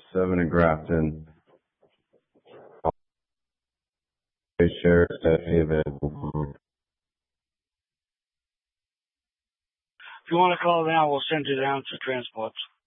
7 in Grafton. Sheriff deputy available. If you want to call now, we'll send you down to transports.